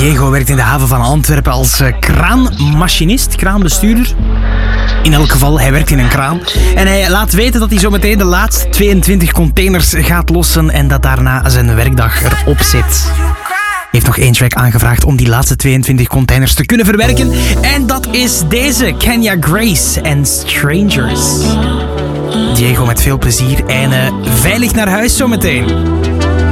Diego werkt in de haven van Antwerpen als kraanmachinist, kraanbestuurder. In elk geval, hij werkt in een kraan. En hij laat weten dat hij zo meteen de laatste 22 containers gaat lossen en dat daarna zijn werkdag erop zit. Hij heeft nog 1 track aangevraagd om die laatste 22 containers te kunnen verwerken. En dat is deze, Kenya Grace en Strangers. Diego met veel plezier en veilig naar huis zometeen.